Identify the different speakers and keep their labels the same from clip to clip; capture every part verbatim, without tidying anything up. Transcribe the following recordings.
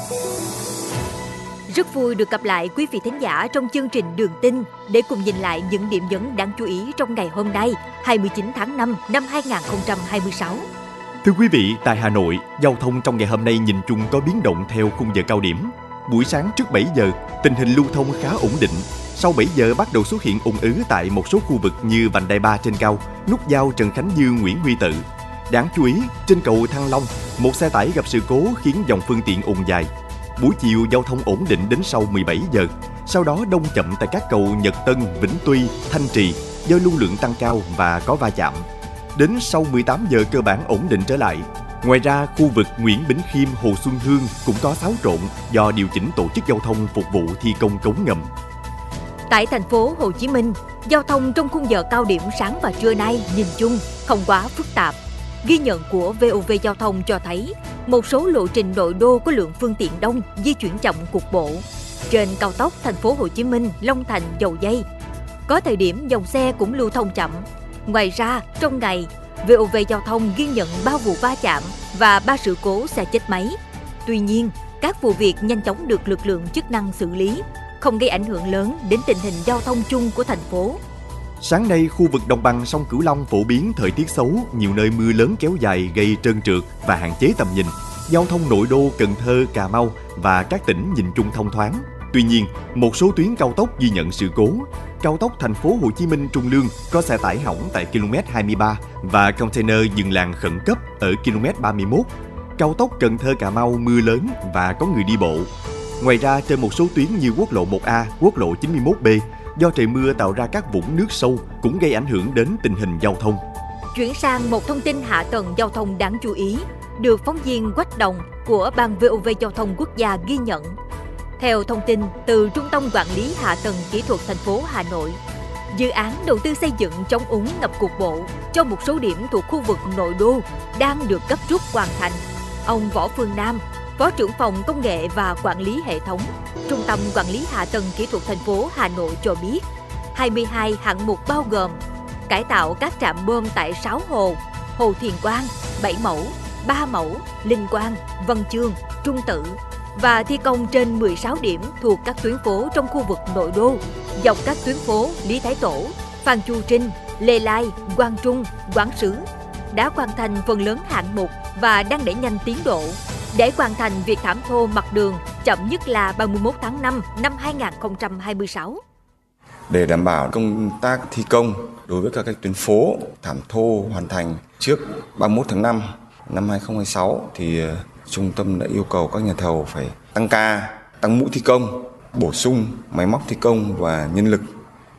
Speaker 1: Rất vui được gặp lại quý vị thính giả trong chương trình Đường Tin để cùng nhìn lại những điểm nhấn đáng chú ý trong ngày hôm nay, hai mươi chín tháng năm năm hai nghìn không trăm hai mươi sáu.
Speaker 2: Thưa quý vị, tại Hà Nội, giao thông trong ngày hôm nay nhìn chung có biến động theo khung giờ cao điểm. Buổi sáng trước bảy giờ, tình hình lưu thông khá ổn định. Sau bảy giờ bắt đầu xuất hiện ùn ứ tại một số khu vực như vành đai ba trên cao, nút giao Trần Khánh Dư, Nguyễn Huy Tự. Đáng chú ý, trên cầu Thăng Long, một xe tải gặp sự cố khiến dòng phương tiện ùn dài. Buổi chiều giao thông ổn định đến sau mười bảy giờ, sau đó đông chậm tại các cầu Nhật Tân, Vĩnh Tuy, Thanh Trì do lưu lượng tăng cao và có va chạm. Đến sau mười tám giờ cơ bản ổn định trở lại. Ngoài ra, khu vực Nguyễn Bính Khiêm, Hồ Xuân Hương cũng có xáo trộn do điều chỉnh tổ chức giao thông phục vụ thi công cống ngầm.
Speaker 1: Tại thành phố Hồ Chí Minh, giao thông trong khung giờ cao điểm sáng và trưa nay nhìn chung không quá phức tạp. Ghi nhận của vê o vê Giao thông cho thấy một số lộ trình nội đô có lượng phương tiện đông, di chuyển chậm cục bộ. Trên cao tốc thành phố Hồ Chí Minh, Long Thành, Dầu Giây, có thời điểm dòng xe cũng lưu thông chậm. Ngoài ra, trong ngày, vê o vê Giao thông ghi nhận ba vụ va chạm và ba sự cố xe chết máy. Tuy nhiên, các vụ việc nhanh chóng được lực lượng chức năng xử lý, không gây ảnh hưởng lớn đến tình hình giao thông chung của thành phố.
Speaker 2: Sáng nay, khu vực đồng bằng sông Cửu Long phổ biến thời tiết xấu, nhiều nơi mưa lớn kéo dài gây trơn trượt và hạn chế tầm nhìn. Giao thông nội đô Cần Thơ, Cà Mau và các tỉnh nhìn chung thông thoáng. Tuy nhiên, một số tuyến cao tốc ghi nhận sự cố. Cao tốc thành phố Hồ Chí Minh Trung Lương có xe tải hỏng tại ki lô mét hai mươi ba và container dừng làn khẩn cấp ở ki lô mét ba mươi mốt. Cao tốc Cần Thơ Cà Mau mưa lớn và có người đi bộ. Ngoài ra, trên một số tuyến như quốc lộ một A, quốc lộ chín mươi mốt B, do trời mưa tạo ra các vũng nước sâu cũng gây ảnh hưởng đến tình hình giao thông.
Speaker 1: Chuyển sang một thông tin hạ tầng giao thông đáng chú ý, được phóng viên Quách Đồng của Ban vê o vê Giao thông Quốc gia ghi nhận. Theo thông tin từ Trung tâm Quản lý Hạ tầng Kỹ thuật thành phố Hà Nội, dự án đầu tư xây dựng chống úng ngập cục bộ cho một số điểm thuộc khu vực nội đô đang được gấp rút hoàn thành. Ông Võ Phương Nam, Phó trưởng phòng Công nghệ và Quản lý hệ thống, Trung tâm Quản lý Hạ tầng Kỹ thuật thành phố Hà Nội cho biết, hai mươi hai hạng mục bao gồm cải tạo các trạm bơm tại sáu hồ, Hồ Thiền Quang, bảy mẫu, ba mẫu, Linh Quang, Văn Chương, Trung Tự và thi công trên mười sáu điểm thuộc các tuyến phố trong khu vực nội đô, dọc các tuyến phố Lý Thái Tổ, Phan Chu Trinh, Lê Lai, Quang Trung, Quán Sứ, đã hoàn thành phần lớn hạng mục và đang đẩy nhanh tiến độ để hoàn thành việc thảm thô mặt đường chậm nhất là ba mươi mốt tháng năm năm hai nghìn không trăm hai mươi sáu.
Speaker 3: Để đảm bảo công tác thi công đối với các cái tuyến phố thảm thô hoàn thành trước ba mươi mốt tháng năm năm hai nghìn không trăm hai mươi sáu thì trung tâm đã yêu cầu các nhà thầu phải tăng ca, tăng mũi thi công, bổ sung máy móc thi công và nhân lực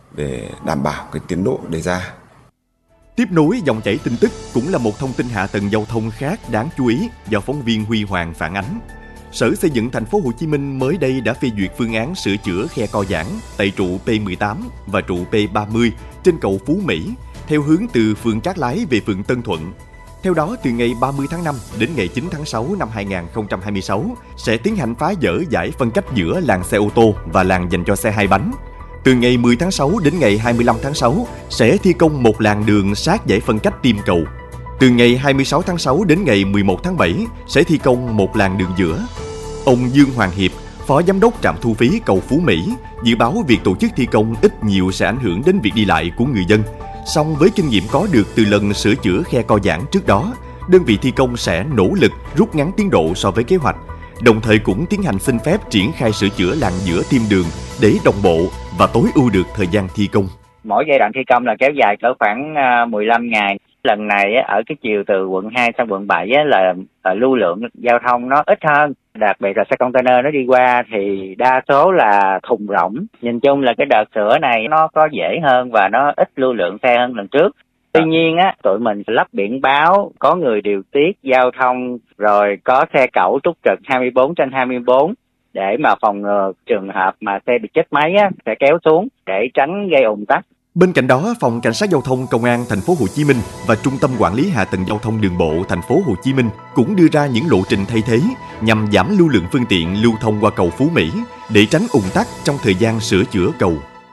Speaker 3: để đảm bảo cái tiến độ đề ra.
Speaker 2: Tiếp nối dòng chảy tin tức cũng là một thông tin hạ tầng giao thông khác đáng chú ý do phóng viên Huy Hoàng phản ánh. Sở Xây dựng thành phố Hồ Chí Minh mới đây đã phê duyệt phương án sửa chữa khe co giãn tại trụ P mười tám và trụ P ba mươi trên cầu Phú Mỹ theo hướng từ phường Cát Lái về phường Tân Thuận. Theo đó, từ ngày ba mươi tháng năm đến ngày chín tháng sáu năm hai nghìn không trăm hai mươi sáu sẽ tiến hành phá dỡ dải phân cách giữa làn xe ô tô và làn dành cho xe hai bánh. Từ ngày mười tháng sáu đến ngày hai mươi lăm tháng sáu sẽ thi công một làn đường sát dải phân cách Tim Cầu. Từ ngày hai mươi sáu tháng sáu đến ngày mười một tháng bảy sẽ thi công một làn đường giữa. Ông Dương Hoàng Hiệp, Phó Giám đốc trạm thu phí cầu Phú Mỹ, dự báo việc tổ chức thi công ít nhiều sẽ ảnh hưởng đến việc đi lại của người dân. Song với kinh nghiệm có được từ lần sửa chữa khe co giãn trước đó, đơn vị thi công sẽ nỗ lực rút ngắn tiến độ so với kế hoạch, đồng thời cũng tiến hành xin phép triển khai sửa chữa làn giữa Tim đường để đồng bộ và tối ưu được thời gian thi công.
Speaker 4: Mỗi giai đoạn thi công là kéo dài cỡ khoảng mười lăm ngày. Lần này ở cái chiều từ quận hai sang quận bảy là lưu lượng giao thông nó ít hơn. Đặc biệt là xe container nó đi qua thì đa số là thùng rỗng. Nhìn chung là cái đợt sửa này nó có dễ hơn và nó ít lưu lượng xe hơn lần trước. Tuy nhiên á, tụi mình lắp biển báo, có người điều tiết giao thông, rồi có xe cẩu túc trực hai mươi bốn trên hai mươi bốn để mà phòng ngừa trường hợp mà xe bị chết máy á, sẽ kéo xuống để tránh gây ùn tắc.
Speaker 2: Bên cạnh đó, Phòng Cảnh sát Giao thông Công an thành phố Hồ Chí Minh và Trung tâm Quản lý Hạ tầng Giao thông Đường bộ thành phố Hồ Chí Minh cũng đưa ra những lộ trình thay thế nhằm giảm lưu lượng phương tiện lưu thông qua cầu Phú Mỹ để tránh ùn tắc trong thời gian sửa chữa cầu.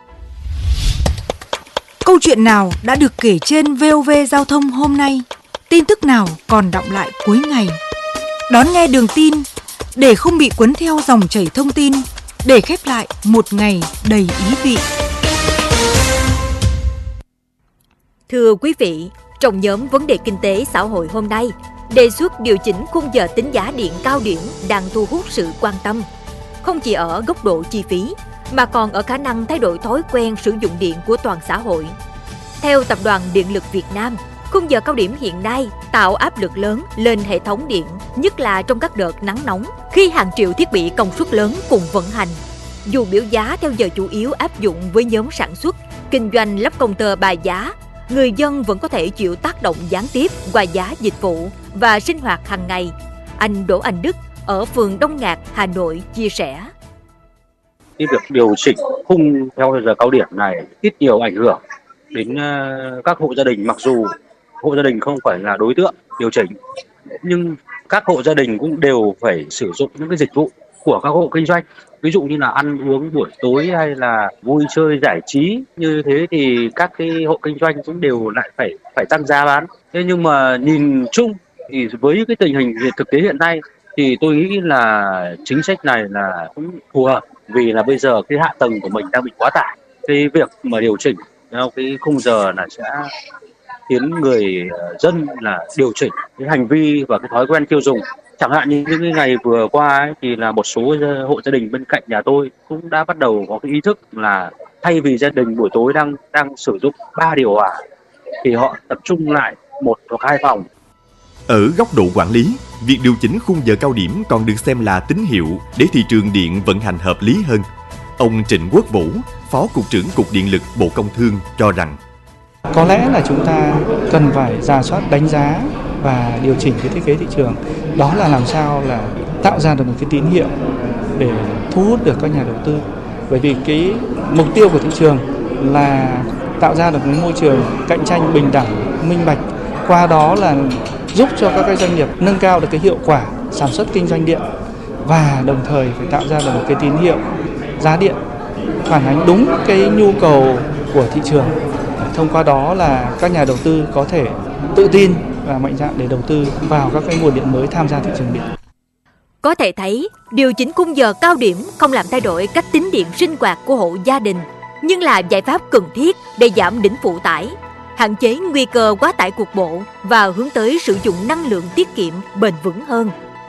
Speaker 5: Câu chuyện nào đã được kể trên vê o vê Giao thông hôm nay? Tin tức nào còn đọng lại cuối ngày? Đón nghe Đường tin để không bị cuốn theo dòng chảy thông tin, để khép lại một ngày đầy ý vị.
Speaker 1: Thưa quý vị, trong nhóm vấn đề kinh tế xã hội hôm nay, đề xuất điều chỉnh khung giờ tính giá điện cao điểm đang thu hút sự quan tâm. Không chỉ ở góc độ chi phí, mà còn ở khả năng thay đổi thói quen sử dụng điện của toàn xã hội. Theo Tập đoàn Điện lực Việt Nam, khung giờ cao điểm hiện nay tạo áp lực lớn lên hệ thống điện, nhất là trong các đợt nắng nóng, khi hàng triệu thiết bị công suất lớn cùng vận hành. Dù biểu giá theo giờ chủ yếu áp dụng với nhóm sản xuất, kinh doanh lắp công tơ bài giá, người dân vẫn có thể chịu tác động gián tiếp qua giá dịch vụ và sinh hoạt hàng ngày. Anh Đỗ Anh Đức ở phường Đông Ngạc, Hà Nội chia sẻ.
Speaker 6: Cái việc điều chỉnh khung theo giờ cao điểm này ít nhiều ảnh hưởng đến các hộ gia đình, mặc dù hộ gia đình không phải là đối tượng điều chỉnh, nhưng các hộ gia đình cũng đều phải sử dụng những cái dịch vụ của các hộ kinh doanh, ví dụ như là ăn uống buổi tối hay là vui chơi giải trí. Như thế thì các cái hộ kinh doanh cũng đều lại phải phải tăng giá bán. Thế nhưng mà nhìn chung thì với cái tình hình thực tế hiện nay thì tôi nghĩ là chính sách này là cũng phù hợp, vì là bây giờ cái hạ tầng của mình đang bị quá tải. Cái việc mà điều chỉnh theo cái khung giờ là sẽ khiến người dân là điều chỉnh cái hành vi và cái thói quen tiêu dùng. Chẳng hạn như những cái ngày vừa qua ấy, thì là một số hộ gia đình bên cạnh nhà tôi cũng đã bắt đầu có cái ý thức là thay vì gia đình buổi tối đang đang sử dụng ba điều hòa thì họ tập trung lại một hoặc hai phòng.
Speaker 2: Ở góc độ quản lý, việc điều chỉnh khung giờ cao điểm còn được xem là tín hiệu để thị trường điện vận hành hợp lý hơn. Ông Trịnh Quốc Vũ, Phó Cục trưởng Cục Điện lực Bộ Công Thương cho rằng
Speaker 7: có lẽ là chúng ta cần phải rà soát, đánh giá và điều chỉnh cái thiết kế thị trường. Đó là làm sao là tạo ra được một cái tín hiệu để thu hút được các nhà đầu tư. Bởi vì cái mục tiêu của thị trường là tạo ra được một môi trường cạnh tranh bình đẳng, minh bạch. Qua đó là giúp cho các cái doanh nghiệp nâng cao được cái hiệu quả sản xuất kinh doanh điện và đồng thời phải tạo ra được một cái tín hiệu giá điện phản ánh đúng cái nhu cầu của thị trường. Thông qua đó là các nhà đầu tư có thể tự tin và mạnh dạn để đầu tư vào các cái nguồn điện mới tham gia thị trường điện.
Speaker 1: Có thể thấy, điều chỉnh khung giờ cao điểm không làm thay đổi cách tính điện sinh hoạt của hộ gia đình, nhưng là giải pháp cần thiết để giảm đỉnh phụ tải, hạn chế nguy cơ quá tải cục bộ và hướng tới sử dụng năng lượng tiết kiệm bền vững hơn.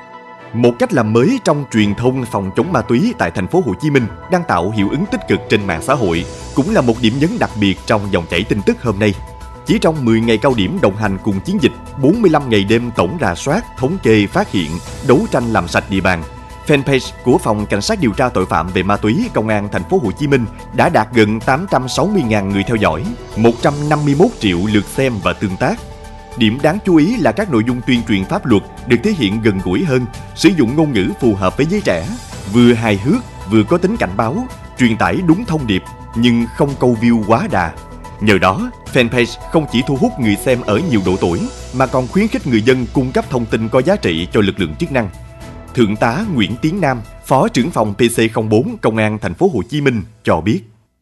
Speaker 2: Một cách làm mới trong truyền thông phòng chống ma túy tại thành phố Hồ Chí Minh đang tạo hiệu ứng tích cực trên mạng xã hội, cũng là một điểm nhấn đặc biệt trong dòng chảy tin tức hôm nay. Chỉ trong mười ngày cao điểm đồng hành cùng chiến dịch, bốn mươi lăm ngày đêm tổng rà soát, thống kê, phát hiện, đấu tranh làm sạch địa bàn, fanpage của Phòng Cảnh sát điều tra tội phạm về ma túy Công an thành phố Hồ Chí Minh đã đạt gần tám trăm sáu mươi nghìn người theo dõi, một trăm năm mươi mốt triệu lượt xem và tương tác. Điểm đáng chú ý là các nội dung tuyên truyền pháp luật được thể hiện gần gũi hơn, sử dụng ngôn ngữ phù hợp với giới trẻ, vừa hài hước, vừa có tính cảnh báo, truyền tải đúng thông điệp nhưng không câu view quá đà. Nhờ đó, fanpage không chỉ thu hút người xem ở nhiều độ tuổi mà còn khuyến khích người dân cung cấp thông tin có giá trị cho lực lượng chức năng. Thượng tá Nguyễn Tiến Nam, Phó trưởng phòng P C không bốn Công an thành phố Hồ Chí Minh cho biết.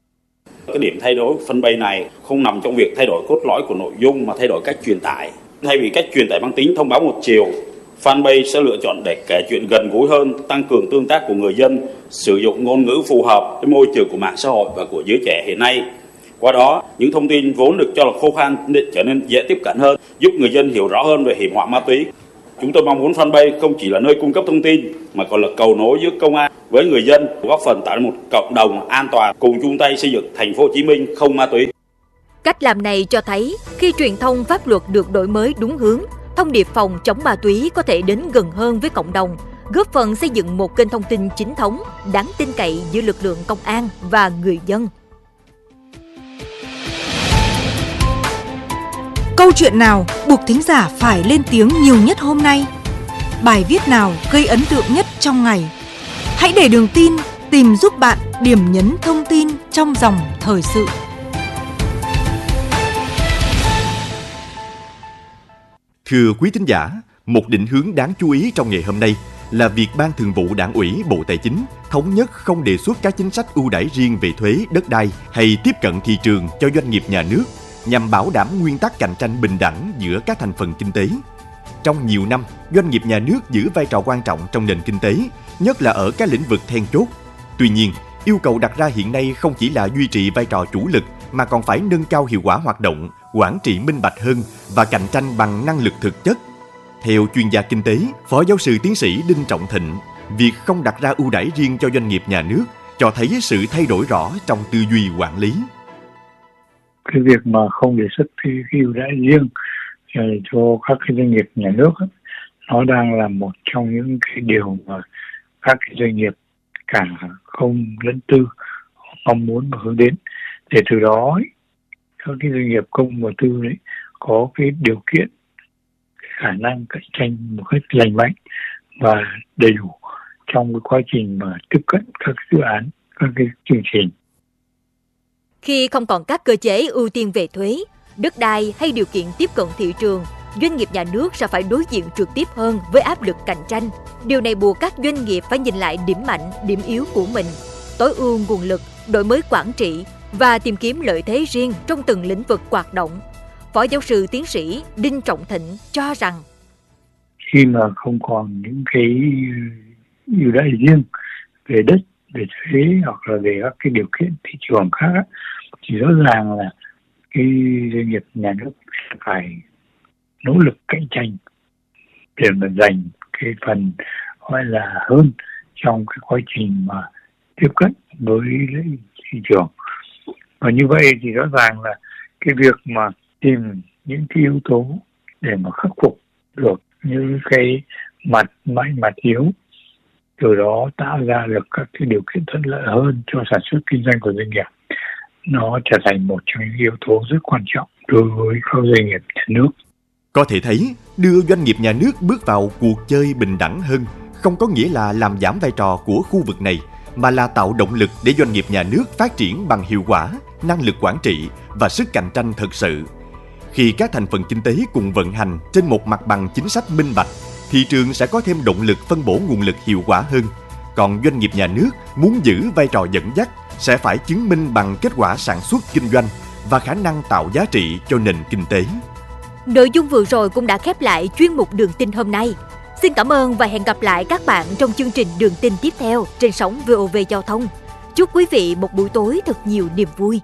Speaker 8: Cái điểm thay đổi fanpage này không nằm trong việc thay đổi cốt lõi của nội dung mà thay đổi cách truyền tải. Thay vì cách truyền tải mang tính thông báo một chiều, fanpage sẽ lựa chọn để kể chuyện gần gũi hơn, tăng cường tương tác của người dân, sử dụng ngôn ngữ phù hợp với môi trường của mạng xã hội và của giới trẻ hiện nay. Qua đó, những thông tin vốn được cho là khô khan trở nên dễ tiếp cận hơn, giúp người dân hiểu rõ hơn về hiểm họa ma túy. Chúng tôi mong muốn fanpage không chỉ là nơi cung cấp thông tin mà còn là cầu nối giữa công an với người dân, góp phần tạo một cộng đồng an toàn, cùng chung tay xây dựng thành phố Hồ Chí Minh không ma túy.
Speaker 1: Cách làm này cho thấy khi truyền thông pháp luật được đổi mới đúng hướng, thông điệp phòng chống ma túy có thể đến gần hơn với cộng đồng, góp phần xây dựng một kênh thông tin chính thống, đáng tin cậy giữa lực lượng công an và người dân.
Speaker 5: Câu chuyện nào buộc thính giả phải lên tiếng nhiều nhất hôm nay? Bài viết nào gây ấn tượng nhất trong ngày? Hãy để Đường Tin tìm giúp bạn điểm nhấn thông tin trong dòng thời sự.
Speaker 2: Thưa quý thính giả, một định hướng đáng chú ý trong ngày hôm nay là việc Ban Thường vụ Đảng ủy Bộ Tài chính thống nhất không đề xuất các chính sách ưu đãi riêng về thuế, đất đai hay tiếp cận thị trường cho doanh nghiệp nhà nước nhằm bảo đảm nguyên tắc cạnh tranh bình đẳng giữa các thành phần kinh tế. trong nhiều năm, doanh nghiệp nhà nước giữ vai trò quan trọng trong nền kinh tế, nhất là ở các lĩnh vực then chốt. Tuy nhiên, yêu cầu đặt ra hiện nay không chỉ là duy trì vai trò chủ lực mà còn phải nâng cao hiệu quả hoạt động, quản trị minh bạch hơn và cạnh tranh bằng năng lực thực chất. Theo chuyên gia kinh tế, Phó giáo sư tiến sĩ Đinh Trọng Thịnh, việc không đặt ra ưu đãi riêng cho doanh nghiệp nhà nước cho thấy sự thay đổi rõ trong tư duy quản lý.
Speaker 9: Cái việc mà không đề xuất cái ưu đãi riêng cho các cái doanh nghiệp nhà nước ấy, nó đang là một trong những cái điều mà các cái doanh nghiệp cả công lẫn tư mong muốn và hướng đến, để từ đó ấy, các cái doanh nghiệp công và tư đấy có cái điều kiện, khả năng cạnh tranh một cách lành mạnh và đầy đủ trong cái quá trình mà tiếp cận các dự án, các cái chương trình.
Speaker 1: Khi không còn các cơ chế ưu tiên về thuế, đất đai hay điều kiện tiếp cận thị trường, doanh nghiệp nhà nước sẽ phải đối diện trực tiếp hơn với áp lực cạnh tranh. Điều này buộc các doanh nghiệp phải nhìn lại điểm mạnh, điểm yếu của mình, tối ưu nguồn lực, đổi mới quản trị và tìm kiếm lợi thế riêng trong từng lĩnh vực hoạt động. Phó giáo sư tiến sĩ Đinh Trọng Thịnh cho rằng
Speaker 9: khi mà không còn những cái ưu đãi riêng về đất, về thuế hoặc là về các cái điều kiện thị trường khác, thì rõ ràng là cái doanh nghiệp nhà nước phải nỗ lực cạnh tranh để mà giành cái phần gọi là hơn trong cái quá trình mà tiếp cận với thị trường. Và như vậy thì rõ ràng là cái việc mà tìm những cái yếu tố để mà khắc phục được những cái mặt mạnh, mặt yếu, từ đó tạo ra được các cái điều kiện thuận lợi hơn cho sản xuất kinh doanh của doanh nghiệp, nó trở thành một trong những yếu tố rất quan trọng đối với các doanh nghiệp nhà nước.
Speaker 2: Có thể thấy, đưa doanh nghiệp nhà nước bước vào cuộc chơi bình đẳng hơn không có nghĩa là làm giảm vai trò của khu vực này, mà là tạo động lực để doanh nghiệp nhà nước phát triển bằng hiệu quả, năng lực quản trị và sức cạnh tranh thực sự. Khi các thành phần kinh tế cùng vận hành trên một mặt bằng chính sách minh bạch, thị trường sẽ có thêm động lực phân bổ nguồn lực hiệu quả hơn. Còn doanh nghiệp nhà nước muốn giữ vai trò dẫn dắt sẽ phải chứng minh bằng kết quả sản xuất kinh doanh và khả năng tạo giá trị cho nền kinh tế.
Speaker 1: Nội dung vừa rồi cũng đã khép lại chuyên mục Đường Tin hôm nay. Xin cảm ơn và hẹn gặp lại các bạn trong chương trình Đường Tin tiếp theo trên sóng vê o vê Giao thông. Chúc quý vị một buổi tối thật nhiều niềm vui.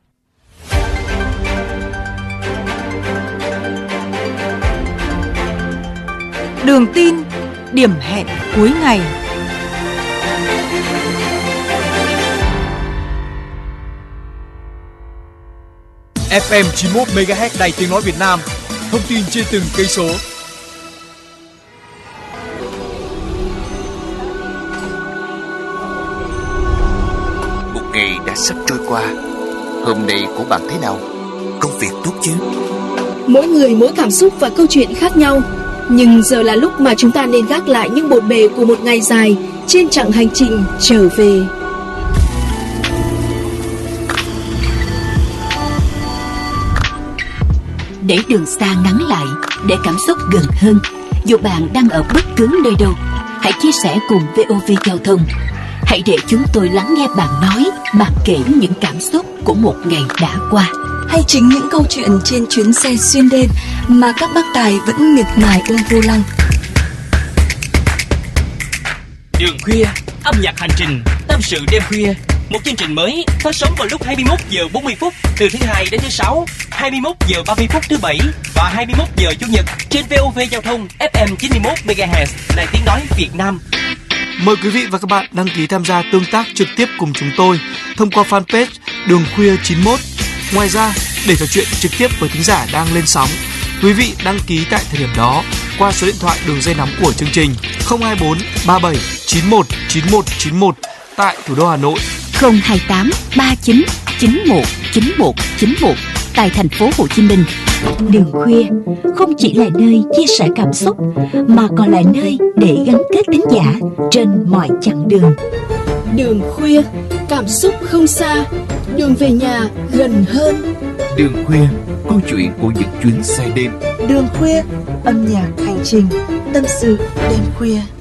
Speaker 5: Đường Tin, điểm hẹn cuối ngày.
Speaker 10: ép em chín mươi mốt mê ga héc Đài Tiếng nói Việt Nam, thông tin trên từng cây số.
Speaker 11: Một ngày đã sắp trôi qua. Hôm nay của bạn thế nào? Công việc tốt chứ?
Speaker 12: Mỗi người mỗi cảm xúc và câu chuyện khác nhau. Nhưng giờ là lúc mà chúng ta nên gác lại những bộn bề của một ngày dài trên chặng hành trình trở về.
Speaker 13: Để đường xa ngắn lại, để cảm xúc gần hơn, dù bạn đang ở bất cứ nơi đâu, hãy chia sẻ cùng vê o vê Giao thông. Hãy để chúng tôi lắng nghe bạn nói, bạn kể những cảm xúc của một ngày đã qua.
Speaker 14: Hay chính những câu chuyện trên chuyến xe xuyên đêm mà các bác tài vẫn miệt mài ôm vô lăng.
Speaker 15: Đường khuya, âm nhạc hành trình, tâm sự đêm khuya. Một chương trình mới phát sóng vào lúc hai mươi mốt giờ bốn mươi phút từ thứ hai đến thứ sáu, hai mươi mốt giờ ba mươi phút thứ bảy và hai mươi mốt giờ chủ nhật trên vê o vê Giao thông ép em chín mươi mốt mê ga héc Đài Tiếng nói Việt Nam.
Speaker 7: Mời quý vị và các bạn đăng ký tham gia tương tác trực tiếp cùng chúng tôi thông qua fanpage Đường Khuya chín mốt. Ngoài ra, để trò chuyện trực tiếp với thính giả đang lên sóng, quý vị đăng ký tại thời điểm đó qua số điện thoại đường dây nóng của chương trình không hai bốn ba bảy chín một chín một chín một tại thủ đô Hà Nội,
Speaker 13: không hai tám ba chín chín một chín một chín một tại thành phố Hồ Chí Minh. Đường khuya không chỉ là nơi chia sẻ cảm xúc mà còn là nơi để gắn kết thính giả trên mọi chặng đường.
Speaker 12: Đường khuya, cảm xúc không xa, đường về nhà gần hơn.
Speaker 11: Đường khuya, câu chuyện của những chuyến xe đêm.
Speaker 14: Đường khuya, âm nhạc hành trình, tâm sự đêm khuya.